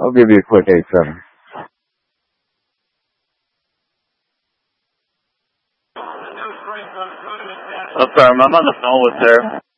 I'll give you a quick 8-7. Affirm, I'm on the phone with her.